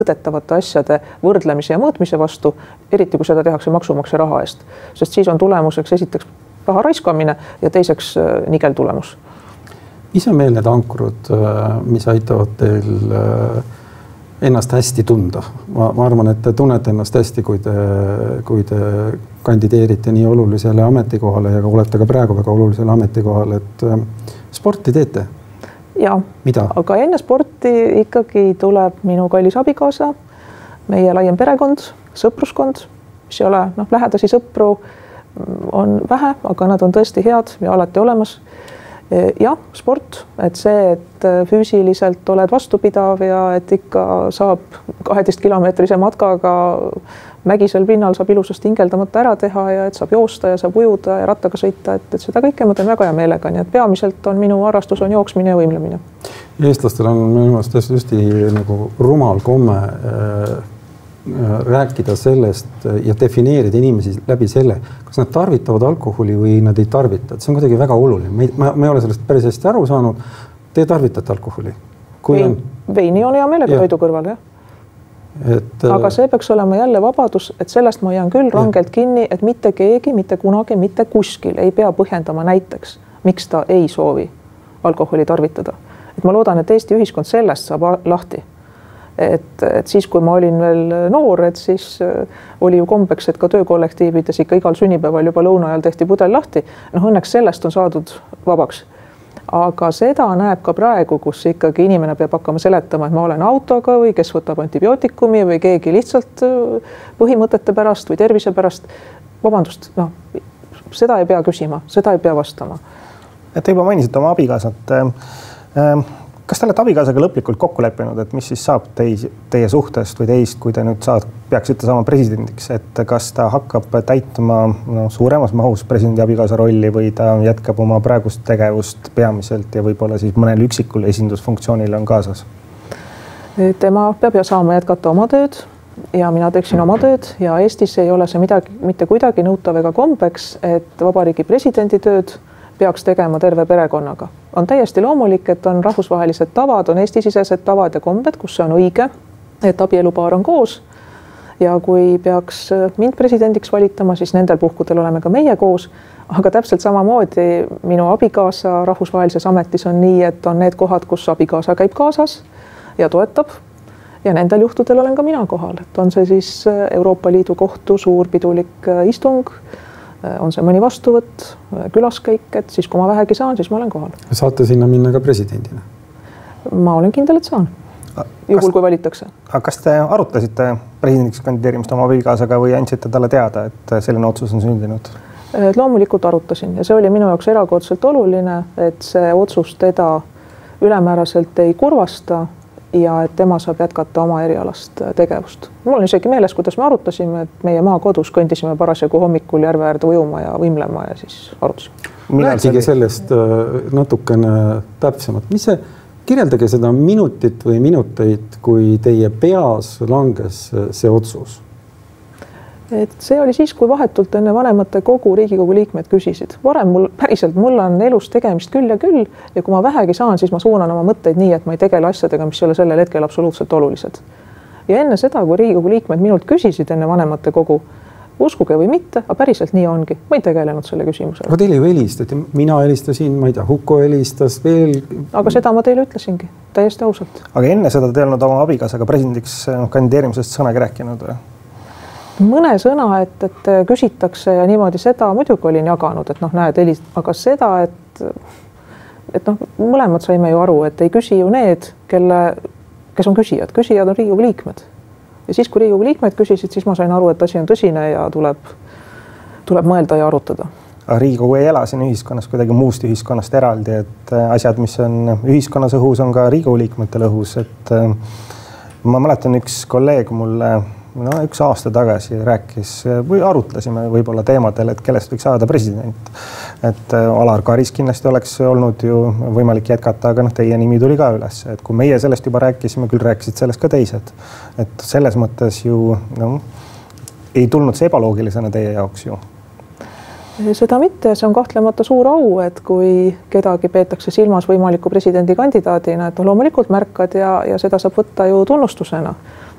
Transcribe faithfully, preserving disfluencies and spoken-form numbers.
mõõdetavate asjade võrdlemise ja mõõtmise vastu, eriti kui seda tehakse maksumaksja raha eest, sest siis on tulemuseks esiteks raha raiskamine ja teiseks nigel tulemus. Mis on meil need ankurud, mis aitavad teil ennast hästi tunda? Ma, ma arvan, et te tunnete ennast hästi, kui te, kui te kandideerite nii olulisele ametikohale ja olete ka praegu väga olulisele ametikohale, et sporti teete? Ja, Mida? Aga enne sporti ikkagi tuleb minu kallis abikaasa, meie laiem perekond, sõpruskond, mis ei ole no, lähedasi sõpru on vähe, aga nad on tõesti head ja alati olemas. Ja, sport, et see, et füüsiliselt oled vastupidav ja et ikka saab kaheteist kilomeetrise matkaga mägisel pinnal saab ilusasti hingeldamata ära teha ja et saab joosta ja saab ujuda ja rattaga sõita, et, et seda kõike ma teen väga hea meelega, nii et peamiselt on minu harrastus on jooksmine ja võimlemine. Eestlastel on minu meelest hästi nagu rumal komme äh, rääkida sellest ja defineerida inimesi läbi selle, kas nad tarvitavad alkoholi või nad ei tarvita. See on kuidagi väga oluline. Ma, ma ei ole sellest päris hästi aru saanud. Te tarvitate alkoholi? Kui Vein, on... Veini on hea meelega ja. Toidu kõrval, jah. Et, aga see peaks olema jälle vabadus, et sellest ma jään küll rangelt ja. Kinni, et mitte keegi, mitte kunagi, mitte kuskil ei pea põhjendama näiteks, miks ta ei soovi alkoholi tarvitada. Et ma loodan, et Eesti ühiskond sellest saab lahti. Et, et siis, kui ma olin veel noor, et siis oli ju kombeks, et ka töökollektiivides ikka igal sünnipäeval juba lõuna ajal tehti pudel lahti. Noh, õnneks sellest on saadud vabaks. Aga seda näeb ka praegu, kus ikkagi inimene peab hakkama seletama, et ma olen autoga või kes võtab antibiootikumi või keegi lihtsalt põhimõtete pärast või tervise pärast. Vabandust, noh, seda ei pea küsima, seda ei pea vastama. Et te juba mainisite oma abikaasat. Kas te olete abikaasaga lõplikult kokku leppinud, et mis siis saab teis, teie suhtest või teist, kui te nüüd saad, peaksite saama presidendiks, et kas ta hakkab täitma no, suuremas mahus presidendi abikaasa rolli või ta jätkab oma praegust tegevust peamiselt ja võib-olla siis mõnel üksikul esindusfunktsioonil on kaasas? Tema peab ja saama jätkata oma tööd ja mina teeksin oma tööd ja Eestis ei ole see midagi, mitte kuidagi nõutav ega kombeks, et vabariigi presidendi tööd peaks tegema terve perekonnaga. On täiesti loomulik, et on rahvusvahelised tavad, on Eesti-sisesed tavad ja kombed, kus see on õige, et abielupaar on koos. Ja kui peaks mind presidendiks valitama, siis nendel puhkudel oleme ka meie koos. Aga täpselt samamoodi minu abikaasa rahvusvahelises ametis on nii, et on need kohad, kus abikaasa käib kaasas ja toetab. Ja nendel juhtudel olen ka mina kohal. Et on see siis Euroopa Liidu kohtu suur pidulik istung, on see mõni vastuvõtt, külaskäik, et siis kui ma vähegi saan, siis ma olen kohal. Saate sinna minna ka presidendina? Ma olen kindel, et saan. Juhul, kui valitakse. Aga kas te arutasite presidendiks kandideerimist oma abikaasaga või andsite talle teada, et selline otsus on sündinud? Loomulikult arutasin ja see oli minu jaoks erakordselt oluline, et see otsus teda ülemääraselt ei kurvasta ja et tema saab jätkata oma erialast tegevust. Mul on isegi meeles, kuidas me arutasime, et meie maakodus kõndisime parasjagu hommikul järve äärde ujuma ja võimlema ja siis arutasime. Rääkige sellest natukene täpsemalt. Mis see, kirjeldage seda minutit või minuteid, kui teie peas langes see otsus? Et see oli siis, kui vahetult enne vanemate kogu Riigikogu liikmed küsisid. Varem mul päriselt, mul on elus tegemist küll ja küll ja kui ma vähegi saan, siis ma suunan oma mõtteid nii, et ma ei tegele asjadega, mis ei ole sellel hetkel absoluutselt olulised. Ja enne seda, kui Riigikogu liikmed minult küsisid enne vanemate kogu, uskuge või mitte, aga päriselt nii ongi. Ma ei tegelenud selle küsimusega. Aga teile ju helistati, mina helistasin, ma ei tea, Huko helistas veel. Aga seda ma teile ütlesingi, täiesti ausalt. Aga enne seda te olnud oma abikaasaga presidendiks kandideerimisest sõnagi rääkinud või? Mõne sõna, et, et küsitakse ja niimoodi seda muidugi olin jaganud, et noh, näed, helist, aga seda, et, et noh, mõlemad saime ju aru, et ei küsi ju need, kelle, kes on küsijad. Küsijad on Riigikogu liikmed. Ja siis, kui Riigikogu liikmed küsisid, siis ma sain aru, et asi on tõsine ja tuleb, tuleb mõelda ja arutada. Aga Riigikogu ei ela siin ühiskonnas kuidagi muust ühiskonnast eraldi, et asjad, mis on ühiskonnas õhus, on ka Riigikogu liikmetel õhus. Et ma mäletan üks kolleeg mulle no, üks aasta tagasi rääkis või arutlesime võib-olla teemadel, et kellest võiks saada president. Et Alar Karis kindlasti oleks olnud ju võimalik jätkata, aga noh, teie nimi tuli ka üles. Et kui meie sellest juba rääkisime, küll rääkisid sellest ka teised. Et selles mõttes ju no, ei tulnud see ebaloogilisena teie jaoks ju. Seda mitte, see on kahtlemata suur au, et kui kedagi peetakse silmas võimaliku presidendi kandidaadina, et loomulikult märkad ja, ja seda saab võtta ju tunnustusena.